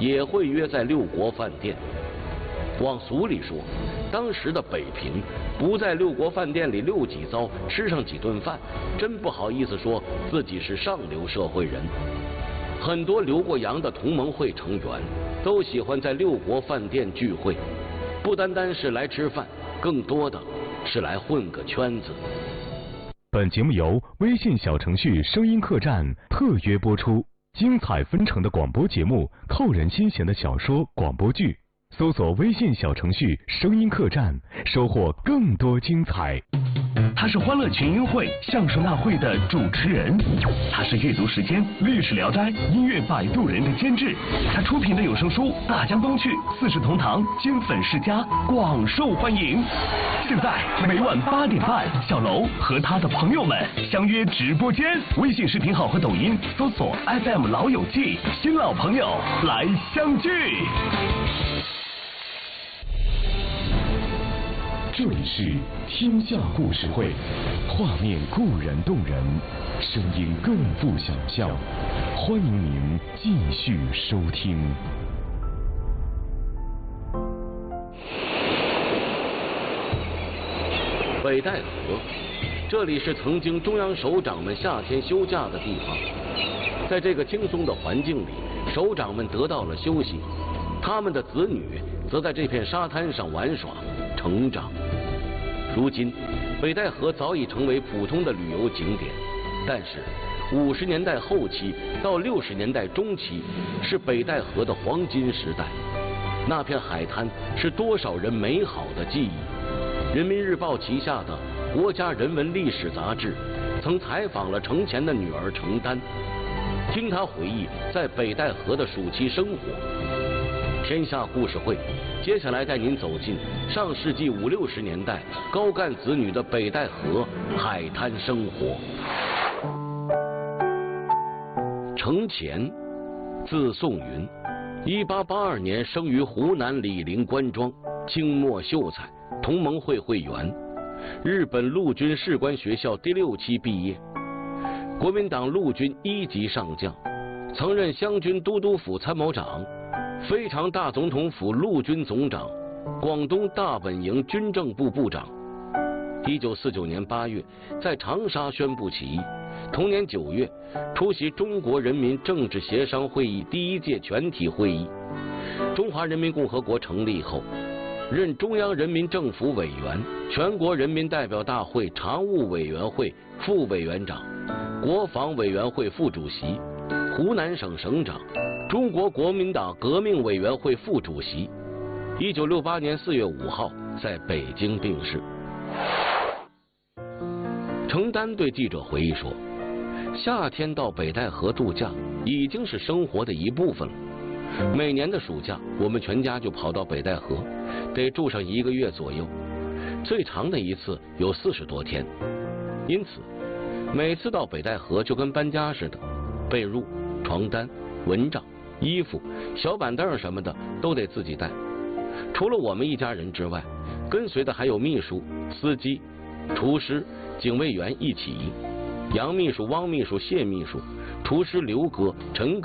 也会约在六国饭店。往俗里说，当时的北平不在六国饭店里溜几遭，吃上几顿饭，真不好意思说自己是上流社会人。很多留过洋的同盟会成员都喜欢在六国饭店聚会，不单单是来吃饭，更多的是来混个圈子。 本节目由微信小程序声音客栈特约播出，精彩纷呈的广播节目，扣人心弦的小说广播剧，搜索微信小程序声音客栈，收获更多精彩。 他是欢乐群英会相声大会的主持人，他是阅读时间、历史聊斋、音乐摆渡人的监制，他出品的有声书《大江东去》《四世同堂》金粉世家广受欢迎。现在每晚8点半，小楼和他的朋友们相约直播间，微信视频号和抖音搜索 FM 老友记，新老朋友来相聚。 这里是天下故事会，画面固然动人，声音更富想象。欢迎您继续收听。 北戴河，这里是曾经中央首长们夏天休假的地方。在这个轻松的环境里，首长们得到了休息，他们的子女则在这片沙滩上玩耍成长。如今北戴河早已成为普通的旅游景点，但是50年代后期到60年代中期是北戴河的黄金时代，那片海滩是多少人美好的记忆。人民日报旗下的国家人文历史杂志曾采访了程前的女儿程丹，听她回忆在北戴河的暑期生活。天下故事会接下来带您走进上世纪50、60年代高干子女的北戴河海滩生活。程前，字颂云，1882年生于湖南醴陵关庄，清末秀才，同盟会会员，日本陆军士官学校第6期毕业，国民党陆军1级上将，曾任湘军都督府参谋长、非常大总统府陆军总长、广东大本营军政部部长。1949年8月在长沙宣布起义，同年9月出席中国人民政治协商会议第1届全体会议。中华人民共和国成立后，任中央人民政府委员、全国人民代表大会常务委员会副委员长、国防委员会副主席、湖南省省长、中国国民党革命委员会副主席。1968年4月5号在北京病逝。程丹对记者回忆说，夏天到北戴河度假已经是生活的一部分了。每年的暑假，我们全家就跑到北戴河，得住上1个月左右，最长的一次有40多天。因此每次到北戴河就跟搬家似的，被褥、床单、蚊帐、衣服、小板凳什么的都得自己带。除了我们一家人之外，跟随的还有秘书、司机、厨师、警卫员一起。杨秘书、汪秘书、谢秘书、厨师刘哥、陈哥